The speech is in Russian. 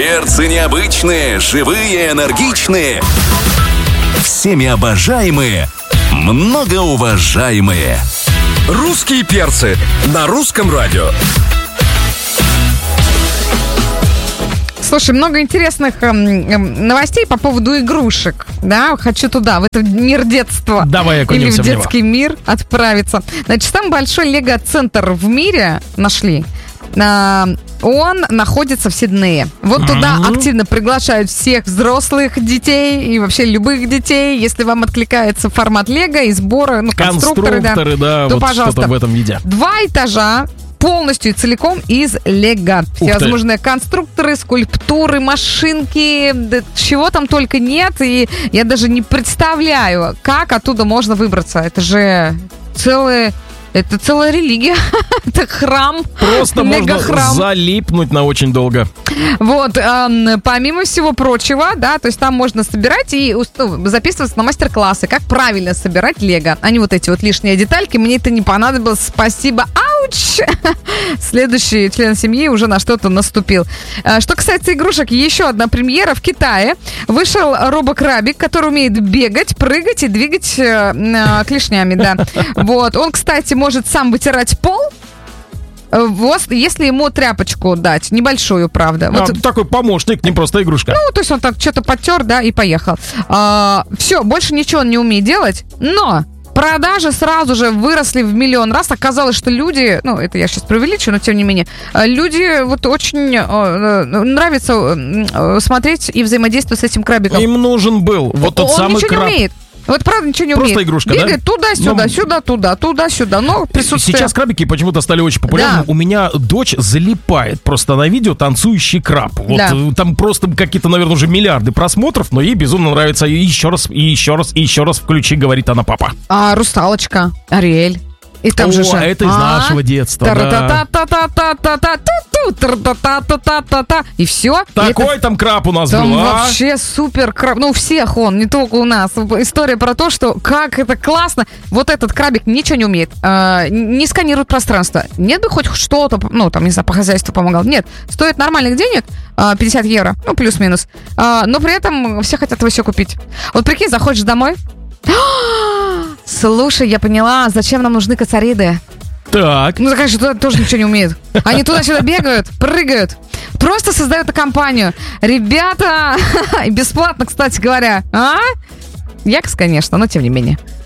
Перцы необычные, живые, энергичные. Всеми обожаемые, многоуважаемые. Русские перцы на русском радио. Слушай, много интересных новостей по поводу игрушек. Да, хочу туда, в этот мир детства. Давай окунемся или в детский мир отправиться. Значит, самый большой лего-центр в мире нашли. Он находится в Сиднее. Вот туда активно приглашают всех взрослых детей и вообще любых детей. Если вам откликается формат лего и сбора, конструкторы, да, то, вот пожалуйста, что-то в этом виде. 2 этажа. Полностью и целиком из лего. Всевозможные конструкторы, скульптуры, машинки, да, чего там только нет. И я даже не представляю, как оттуда можно выбраться. Это же целая религия. Это храм. Просто можно залипнуть на очень долго. Вот, помимо всего прочего, да, то есть там можно собирать и записываться на мастер-классы, как правильно собирать лего. А не вот эти вот лишние детальки. Мне это не понадобилось. Спасибо. Ауч! Следующий член семьи уже на что-то наступил. Что касается игрушек, еще одна премьера. В Китае вышел робокрабик, который умеет бегать, прыгать и двигать клешнями, да. Вот. Он, кстати, может сам вытирать пол, если ему тряпочку дать, небольшую, правда. Вот. Такой помощник, не просто игрушка. Ну, то есть он так что-то подтер, да, и поехал. Все, больше ничего он не умеет делать, но продажи сразу же выросли в миллион раз. Оказалось, что люди, это я сейчас преувеличу, но тем не менее, люди вот очень нравится смотреть и взаимодействовать с этим крабиком. Им нужен был вот тот самый краб. Он ничего не умеет. Вот правда ничего не умеет. Просто игрушка, бегает туда-сюда, сюда-туда, туда-сюда. Но присутствие. Сейчас крабики почему-то стали очень популярны. Да. У меня дочь залипает просто на видео «Танцующий краб». Вот да. Там просто какие-то, наверное, уже миллиарды просмотров, но ей безумно нравится. И еще раз включи, говорит она, папа. Русалочка, Ариэль. И там же это из нашего детства. И все. Такой там краб у нас был. Там вообще супер краб. У всех он, не только у нас. История про то, что как это классно. Вот этот крабик ничего не умеет. Не сканирует пространство. Нет бы хоть что-то, не знаю, по хозяйству помогал. Нет. Стоит нормальных денег, 50 евро, плюс-минус. Но при этом все хотят его все купить. Вот прикинь, заходишь домой. Слушай, я поняла, зачем нам нужны кацариды. Так. Конечно, туда тоже ничего не умеют. Они туда-сюда бегают, прыгают. Просто создают компанию. Ребята, бесплатно, кстати говоря. Якс, конечно, но тем не менее.